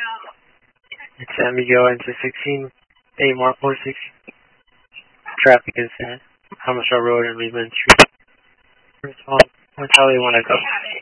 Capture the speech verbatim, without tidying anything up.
It's San Miguel into sixteen, A Mark four six. Traffic is at Hamashaw Road and Reedland Street. First one, which how they want to go.